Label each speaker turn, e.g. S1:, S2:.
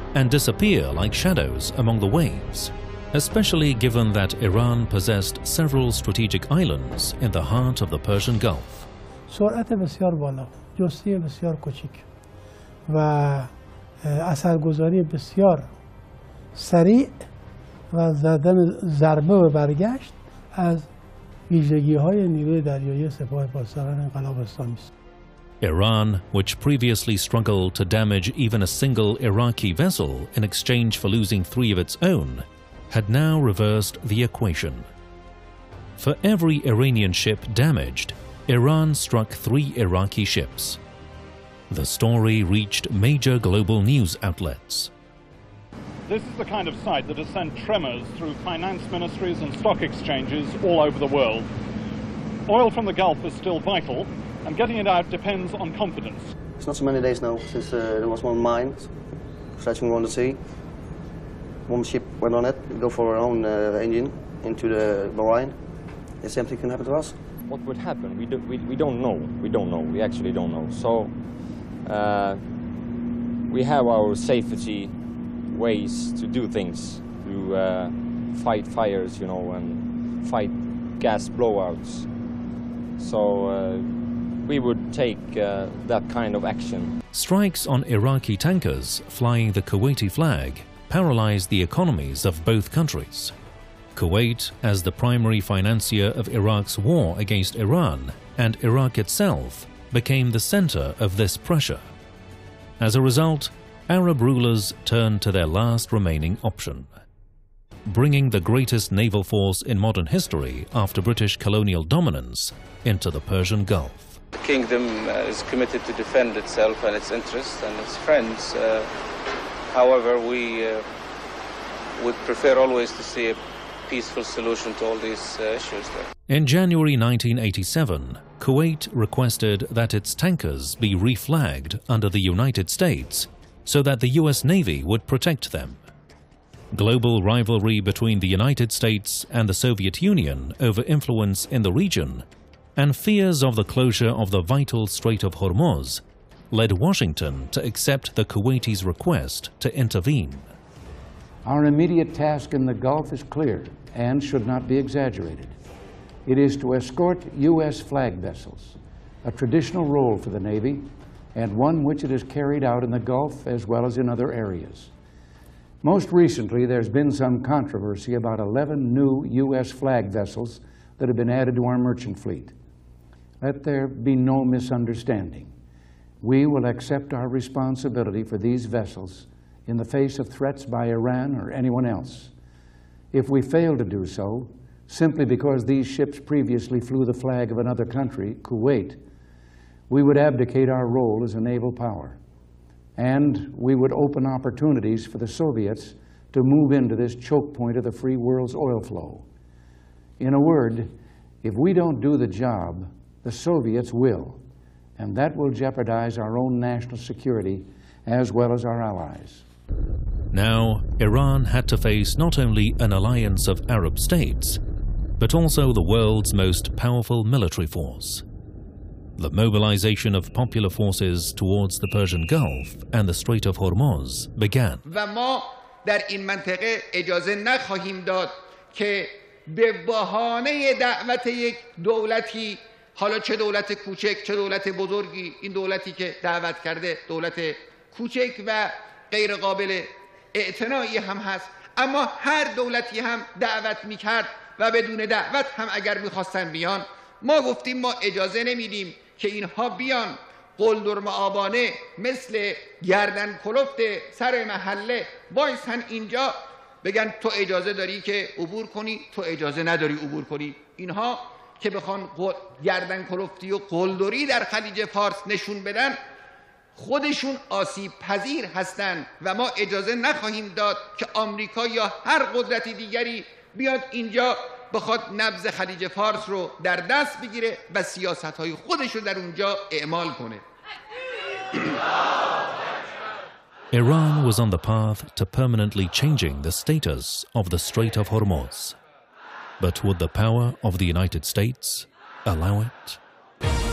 S1: and disappear like shadows among the waves, especially given that Iran possessed several strategic islands in the heart of the Persian Gulf.
S2: سرعت بسیار بالا، جستی بسیار کوچک و اثرگذاری بسیار سریع و زدن ضربه و برگشت از ویژگی‌های نیروی دریایی سپاه پاسداران انقلاب اسلامی است.
S1: Iran, which previously struggled to damage even a single Iraqi vessel in exchange for losing 3 of its own, had now reversed the equation. For every Iranian ship damaged, Iran struck 3 Iraqi ships. The story reached major global news outlets.
S3: This is the kind of sight that has sent tremors through finance ministries and stock exchanges all over the world. Oil from the Gulf is still vital, and getting it out depends on confidence.
S4: It's not so many days now since there was one mine stretching on the sea. One ship went on it, we go for our own engine into the marine. The same thing can happen to us.
S5: What would happen? We don't know. We don't know. We actually don't know. So we have our safety ways to do things, to fight fires, you know, and fight gas blowouts. So we would take that kind of action.
S1: Strikes on Iraqi tankers flying the Kuwaiti flag paralyzed the economies of both countries. Kuwait, as the primary financier of Iraq's war against Iran, and Iraq itself, became the center of this pressure. As a result, Arab rulers turned to their last remaining option: bringing the greatest naval force in modern history after British colonial dominance into the Persian Gulf.
S6: The kingdom is committed to defend itself and its interests and its friends. However, we would prefer always to see a peaceful solution to all these issues.
S1: In January 1987, Kuwait requested that its tankers be reflagged under the United States so that the US Navy would protect them. Global rivalry between the United States and the Soviet Union over influence in the region, and fears of the closure of the vital Strait of Hormuz, led Washington to accept the Kuwaitis' request to intervene.
S7: Our immediate task in the Gulf is clear and should not be exaggerated. It is to escort U.S. flag vessels, a traditional role for the Navy, and one which it has carried out in the Gulf as well as in other areas. Most recently, there's been some controversy about 11 new U.S. flag vessels that have been added to our merchant fleet. Let there be no misunderstanding. We will accept our responsibility for these vessels in the face of threats by Iran or anyone else. If we fail to do so, simply because these ships previously flew the flag of another country, Kuwait, we would abdicate our role as a naval power. And we would open opportunities for the Soviets to move into this choke point of the free world's oil flow. In a word, if we don't do the job, the Soviets will, and that will jeopardize our own national security as well as our allies.
S1: Now, Iran had to face not only an alliance of Arab states, but also the world's most powerful military force. The mobilization of popular forces towards the Persian Gulf and the Strait of Hormuz began.
S8: و ما در این منطقه اجازه نخواهیم داد که به بهانه دعوت یک دولتی، حالا چه دولت کوچک چه دولت بزرگی، این دولتی که دعوت کرده دولت کوچک و غیر قابل اعتنایی هم هست، اما هر دولتی هم دعوت میکرد و بدون دعوت هم اگر میخواستن بیان، ما گفتیم ما اجازه نمیدیم که اینها بیان قلدر معابانه مثل گردن کلفت سر محله وایسن اینجا بگن تو اجازه داری که عبور کنی، تو اجازه نداری عبور کنی. اینها که بخوان گردن کلفتی و قلدری در خلیج فارس نشون بدن، خودشون آسیب پذیر هستند و ما اجازه نخواهیم داد که آمریکا یا هر قدرت دیگری بیاد اینجا بخواد نبض خلیج فارس رو در دست بگیره و سیاست‌های خودش رو در اونجا اعمال کنه.
S1: Iran was on the path to permanently changing the status of the Strait of Hormuz. But would the power of the United States allow it?